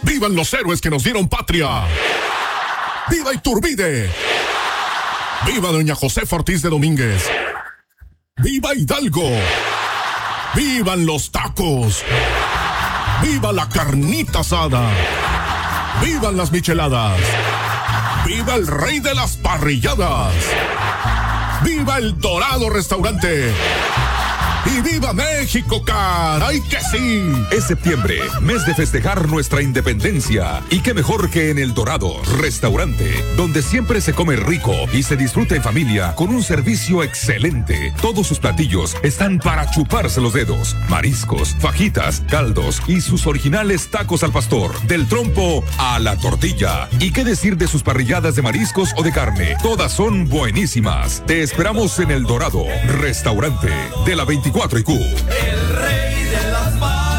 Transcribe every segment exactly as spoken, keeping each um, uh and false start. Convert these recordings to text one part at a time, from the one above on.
¡Vivan los héroes que nos dieron patria! ¡Viva Iturbide! ¡Viva doña Josefa Ortiz de Domínguez! ¡Viva Hidalgo! ¡Vivan los tacos! ¡Viva la carnita asada! ¡Vivan las micheladas! ¡Viva el rey de las parrilladas! ¡Viva el Dorado Restaurante! ¡Y viva México, caray que sí! Es septiembre, mes de festejar nuestra independencia. Y qué mejor que en El Dorado Restaurante, donde siempre se come rico y se disfruta en familia con un servicio excelente. Todos sus platillos están para chuparse los dedos. Mariscos, fajitas, caldos y sus originales tacos al pastor. Del trompo a la tortilla. Y qué decir de sus parrilladas de mariscos o de carne. Todas son buenísimas. Te esperamos en El Dorado Restaurante de la veinticuatro y Q. El rey de las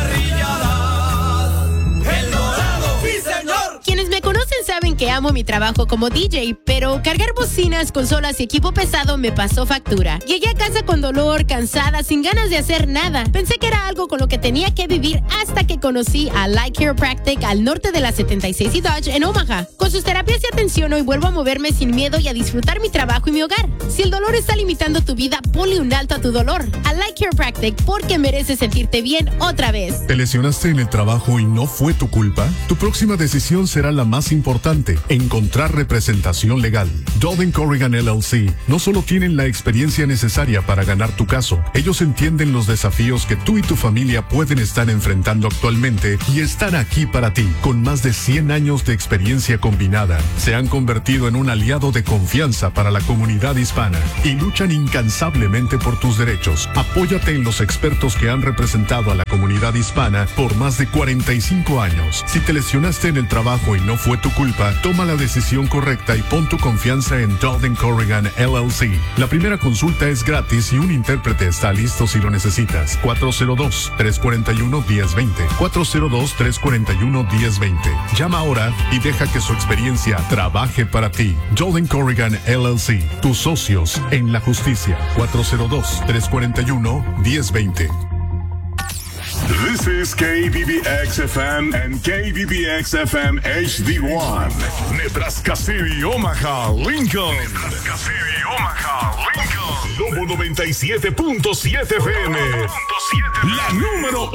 parrilladas, El Dorado, sí señor. Quienes me conocen saben que amo mi trabajo como D J, pero cargar bocinas, consolas y equipo pesado me pasó factura. Llegué a casa con dolor, cansada, sin ganas de hacer nada. Pensé que era algo con lo que tenía que vivir hasta que conocí a Light Chiropractic al norte de la setenta y seis y Dodge en Omaha. Con sus terapias y atención hoy vuelvo a moverme sin miedo y a disfrutar mi trabajo y mi hogar. Si el dolor está limitando tu vida, ponle un alto a tu dolor. A Light Chiropractic, porque mereces sentirte bien otra vez. ¿Te lesionaste en el trabajo y no fue tu culpa? Tu próxima decisión será la más importante: encontrar representación legal. Dowden Corrigan L L C no solo tienen la experiencia necesaria para ganar tu caso, ellos entienden los desafíos que tú y tu familia pueden estar enfrentando actualmente y están aquí para ti. Con más de cien años de experiencia combinada, se han convertido en un aliado de confianza para la comunidad hispana y luchan incansablemente por tus derechos. Apóyate en los expertos que han representado a la comunidad hispana por más de cuarenta y cinco años. Si te lesionaste en el trabajo y no fue tu culpa, toma la decisión correcta y pon tu confianza en Dowden Corrigan L L C. La primera consulta es gratis y un intérprete está listo si lo necesitas. cuatro cero dos, tres cuatro uno, uno cero dos cero. cuatro cero dos, tres cuatro uno, uno cero dos cero. Llama ahora y deja que su experiencia trabaje para ti. Dowden Corrigan L L C, tus socios en la justicia. cuatro cero dos, tres cuatro uno, uno cero dos cero. This is K B B X F M and K B B X F M H D one. Nebraska City, Omaha, Lincoln. Nebraska City, Omaha, Lincoln. Lobo noventa y siete punto siete F M. La número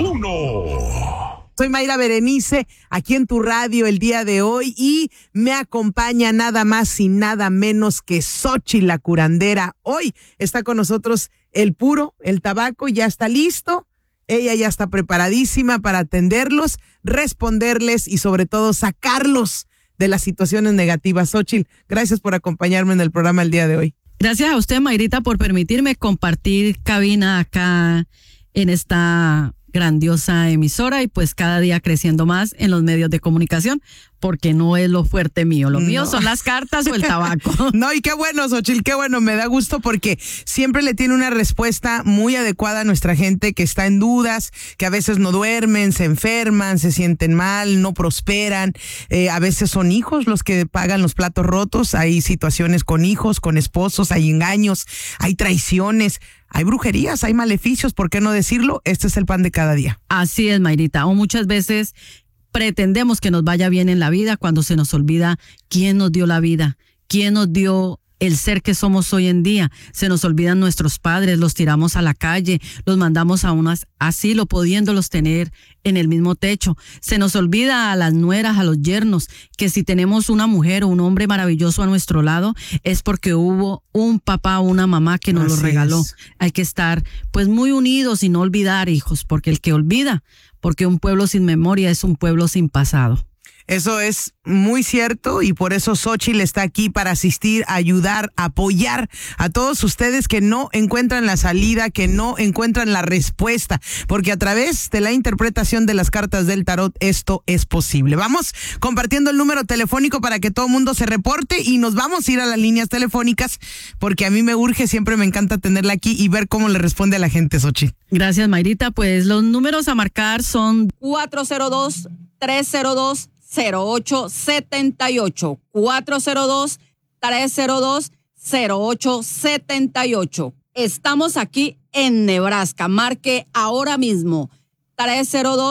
uno. Soy Mayra Berenice, aquí en tu radio el día de hoy, y me acompaña nada más y nada menos que Xochitl la curandera. Hoy está con nosotros el puro, el tabaco, ya está listo. Ella ya está preparadísima para atenderlos, responderles y sobre todo sacarlos de las situaciones negativas. Xochitl, gracias por acompañarme en el programa el día de hoy. Gracias a usted, Mayrita, por permitirme compartir cabina acá en esta grandiosa emisora y pues cada día creciendo más en los medios de comunicación, porque no es lo fuerte mío. Lo mío no. son las cartas o el tabaco. No, y qué bueno, Xochitl, qué bueno. Me da gusto porque siempre le tiene una respuesta muy adecuada a nuestra gente que está en dudas, que a veces no duermen, se enferman, se sienten mal, no prosperan. Eh, a veces son hijos los que pagan los platos rotos. Hay situaciones con hijos, con esposos, hay engaños, hay traiciones. Hay brujerías, hay maleficios, ¿por qué no decirlo? Este es el pan de cada día. Así es, Mayrita. O muchas veces pretendemos que nos vaya bien en la vida cuando se nos olvida quién nos dio la vida, quién nos dio el ser que somos hoy en día. Se nos olvidan nuestros padres, los tiramos a la calle, los mandamos a un asilo pudiéndolos tener en el mismo techo. Se nos olvida a las nueras, a los yernos, que si tenemos una mujer o un hombre maravilloso a nuestro lado es porque hubo un papá o una mamá que nos Así lo regaló. Es. Hay que estar pues muy unidos y no olvidar, hijos, porque el que olvida, porque un pueblo sin memoria es un pueblo sin pasado. Eso es muy cierto y por eso Xochitl está aquí para asistir, ayudar, apoyar a todos ustedes que no encuentran la salida, que no encuentran la respuesta, porque a través de la interpretación de las cartas del tarot esto es posible. Vamos compartiendo el número telefónico para que todo el mundo se reporte y nos vamos a ir a las líneas telefónicas porque a mí me urge, siempre me encanta tenerla aquí y ver cómo le responde a la gente, Xochitl. Gracias, Mayrita. Pues los números a marcar son cuatro cero dos, tres cero dos, cero ocho siete ocho, cuatro cero dos, tres cero dos, cero ocho siete ocho. Estamos aquí en Nebraska. Marque ahora mismo tres cero dos,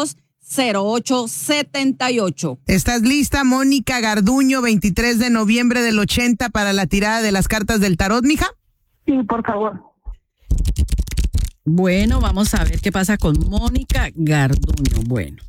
cero ocho setenta y ocho. ¿Estás lista, Mónica Garduño, veintitrés de noviembre del ochenta, para la tirada de las cartas del tarot, mija? Sí, por favor. Bueno, vamos a ver qué pasa con Mónica Garduño. Bueno.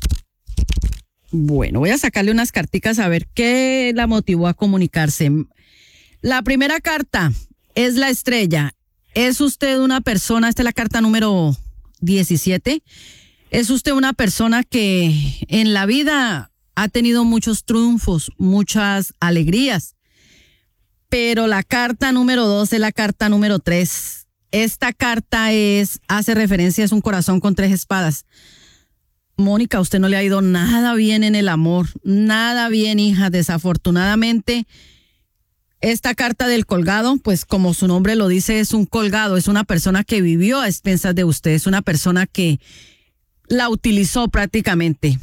Bueno, voy a sacarle unas carticas a ver qué la motivó a comunicarse. La primera carta es la estrella. ¿Es usted una persona, esta es la carta número diecisiete, es usted una persona que en la vida ha tenido muchos triunfos, muchas alegrías? Pero la carta número dos es la carta número tres. Esta carta es, hace referencia, es un corazón con tres espadas. Mónica, a usted no le ha ido nada bien en el amor, nada bien, hija. Desafortunadamente, esta carta del colgado, pues como su nombre lo dice, es un colgado, es una persona que vivió a expensas de usted, es una persona que la utilizó prácticamente.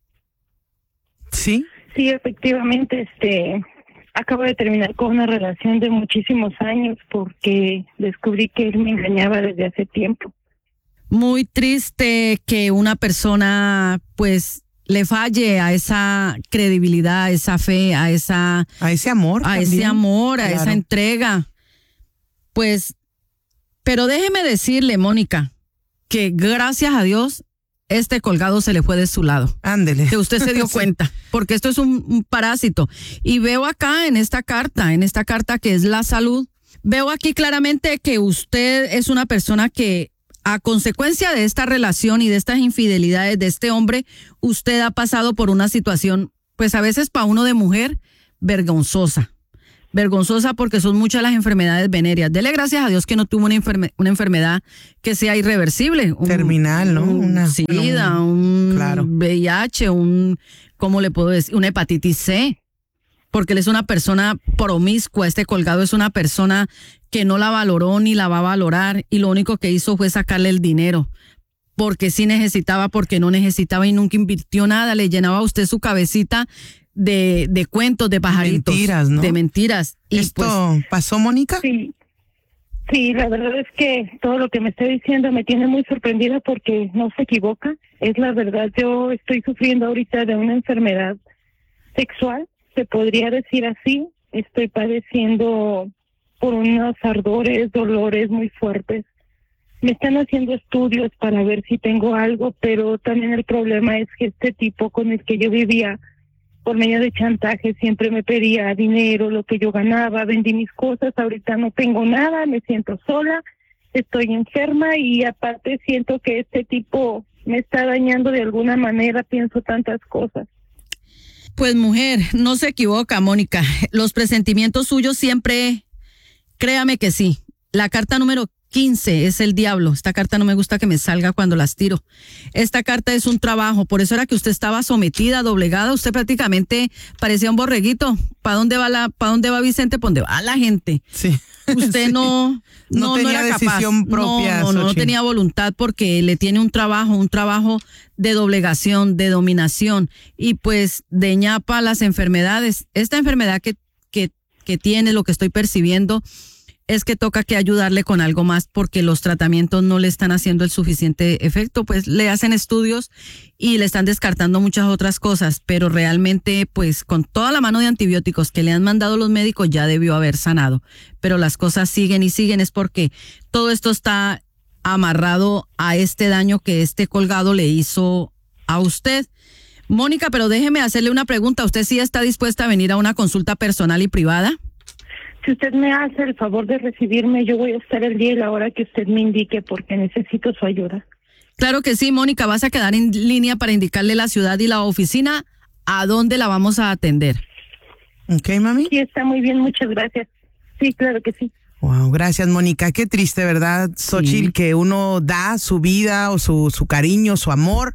Sí. Sí, efectivamente, este, acabo de terminar con una relación de muchísimos años porque descubrí que él me engañaba desde hace tiempo. Muy triste que una persona, pues, le falle a esa credibilidad, a esa fe, a esa... A ese amor. A también. ese amor, a Claro. esa entrega. Pues, pero déjeme decirle, Mónica, que gracias a Dios, este colgado se le fue de su lado. Ándele. Que usted se dio Sí. cuenta, porque esto es un, un parásito. Y veo acá en esta carta, en esta carta que es la salud, veo aquí claramente que usted es una persona que, a consecuencia de esta relación y de estas infidelidades de este hombre, usted ha pasado por una situación, pues a veces para uno de mujer, vergonzosa. Vergonzosa porque son muchas las enfermedades venéreas. Dele gracias a Dios que no tuvo una, enferme- una enfermedad que sea irreversible. Un, Terminal, ¿no? Un Una- SIDA, bueno, un claro. V I H, un, ¿cómo le puedo decir? Una hepatitis C. Porque él es una persona promiscua, este colgado es una persona que no la valoró ni la va a valorar y lo único que hizo fue sacarle el dinero. Porque sí necesitaba, porque no necesitaba y nunca invirtió nada. Le llenaba a usted su cabecita de, de cuentos, de pajaritos. Mentiras, ¿no? De mentiras. Y ¿Esto pues, pasó, Mónica? Sí, sí, la verdad es que todo lo que me está diciendo me tiene muy sorprendida porque no se equivoca. Es la verdad, yo estoy sufriendo ahorita de una enfermedad sexual, se podría decir así. Estoy padeciendo por unos ardores, dolores muy fuertes. Me están haciendo estudios para ver si tengo algo, pero también el problema es que este tipo con el que yo vivía por medio de chantaje siempre me pedía dinero, lo que yo ganaba, vendí mis cosas, ahorita no tengo nada, me siento sola, estoy enferma y aparte siento que este tipo me está dañando de alguna manera, pienso tantas cosas. pues mujer, no se equivoca, Mónica. Los presentimientos suyos siempre, créame que sí. La carta número quince es el diablo. Esta carta no me gusta que me salga cuando las tiro. Esta carta es un trabajo, por eso era que usted estaba sometida, doblegada, usted prácticamente parecía un borreguito. ¿Para dónde va la, para dónde va Vicente? ¿Para dónde va la gente? Sí. Usted Sí. no, No no, no tenía era capaz. decisión propia, No, no, no, no Xochitl. tenía voluntad porque le tiene un trabajo, un trabajo de doblegación, de dominación y pues de ñapa las enfermedades. Esta enfermedad que, que, que tiene, lo que estoy percibiendo, es que toca que ayudarle con algo más porque los tratamientos no le están haciendo el suficiente efecto, pues le hacen estudios y le están descartando muchas otras cosas, pero realmente pues con toda la mano de antibióticos que le han mandado los médicos ya debió haber sanado, pero las cosas siguen y siguen es porque todo esto está amarrado a este daño que este colgado le hizo a usted. Mónica, pero déjeme hacerle una pregunta, ¿usted sí está dispuesta a venir a una consulta personal y privada? Si usted me hace el favor de recibirme, yo voy a estar el día y la hora que usted me indique porque necesito su ayuda. Claro que sí, Mónica, vas a quedar en línea para indicarle la ciudad y la oficina a dónde la vamos a atender. Ok, mami. Sí, está muy bien, muchas gracias. Sí, claro que sí. Wow, gracias, Mónica. Qué triste, ¿verdad, Xochitl? Sí. Que uno da su vida o su, su cariño, su amor,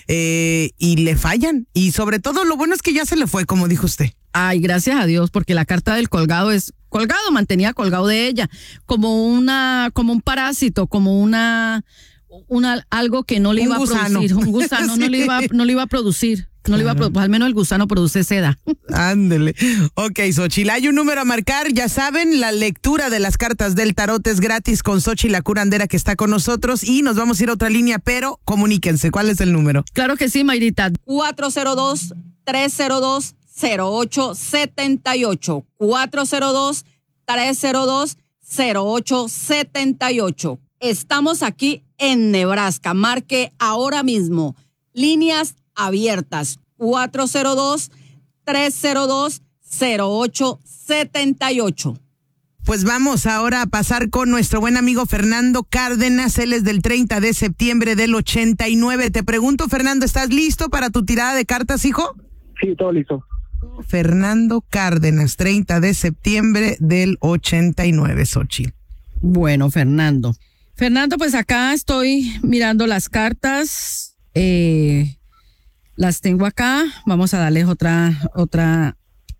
eh, y le fallan. Y sobre todo, lo bueno es que ya se le fue, como dijo usted. Ay, gracias a Dios, porque la carta del colgado es colgado, mantenía colgado de ella, como una, como un parásito, como una, una algo que no le Un iba gusano. a producir, un gusano, no Sí. le iba, no le iba a producir. No le iba a produ- al menos el gusano produce seda. Ándele. Ok, Xochitl, hay un número a marcar. Ya saben, la lectura de las cartas del tarot es gratis con Xochitl, la curandera que está con nosotros. Y nos vamos a ir a otra línea, pero comuníquense. ¿Cuál es el número? Claro que sí, Mayrita. cuatro cero dos, tres cero dos, cero ocho siete ocho. cuatro cero dos, tres cero dos, cero ocho siete ocho. Estamos aquí en Nebraska. Marque ahora mismo. Líneas abiertas. cuatro cero dos, tres cero dos, cero ocho siete ocho. Pues vamos ahora a pasar con nuestro buen amigo Fernando Cárdenas. Él es del treinta de septiembre del ochenta y nueve. Te pregunto, Fernando, ¿estás listo para tu tirada de cartas, hijo? Sí, todo listo. Fernando Cárdenas, treinta de septiembre del ochenta y nueve, Xochitl. Bueno, Fernando. Fernando, pues acá estoy mirando las cartas. Eh, las tengo acá. Vamos a darles otra, otra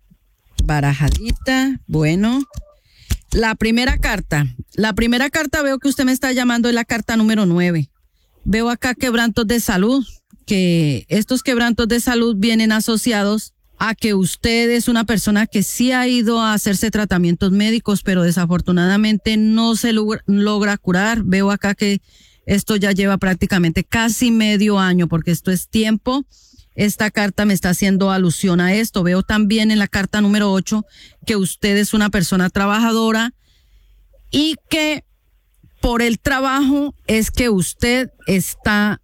barajadita. Bueno. La primera carta. La primera carta veo que usted me está llamando es la carta número nueve. Veo acá quebrantos de salud, que estos quebrantos de salud vienen asociados a que usted es una persona que sí ha ido a hacerse tratamientos médicos, pero desafortunadamente no se logra, logra curar. Veo acá que esto ya lleva prácticamente casi medio año, porque esto es tiempo. Esta carta me está haciendo alusión a esto. Veo también en la carta número ocho que usted es una persona trabajadora y que por el trabajo es que usted está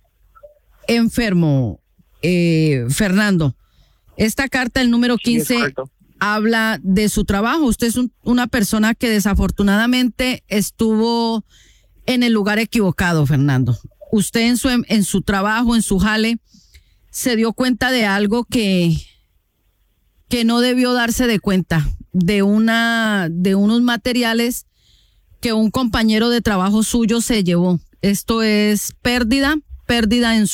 enfermo, eh, Fernando. Esta carta, el número quince, sí, habla de su trabajo. Usted es un, una persona que desafortunadamente estuvo en el lugar equivocado, Fernando. Usted en su, en su trabajo, en su jale, se dio cuenta de algo que, que no debió darse de cuenta, de, una, de unos materiales que un compañero de trabajo suyo se llevó. Esto es pérdida, pérdida en su